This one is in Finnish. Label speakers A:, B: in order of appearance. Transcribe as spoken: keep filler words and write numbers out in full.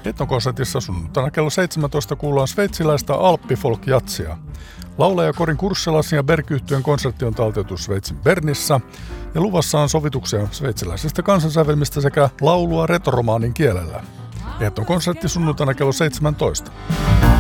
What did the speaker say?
A: Etnokonsertissa sunnuntaina kello seitsemäntoista kuullaan sveitsiläistä alppifolk-jatsia. Laulaja Corin Kursselasin ja Berg-yhtyeen konsertti on taltioitu Sveitsin Bernissä ja luvassa on sovituksia sveitsiläisistä kansansävelmistä sekä laulua retoromaanin kielellä. Etnokonsertti sunnuntaina kello seitsemäntoista.